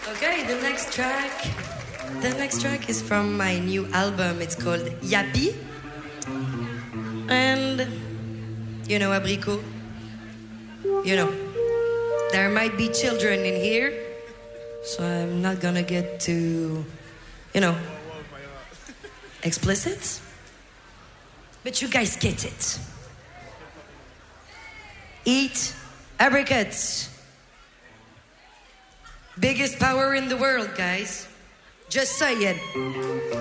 Okay, the next track is from my new album. It's called Yappy. And, you know, Abricot, you know, there might be children in here, so I'm not gonna get too, you know, explicit. But you guys get it. Eat apricots. Biggest power in the world, guys. Just say it.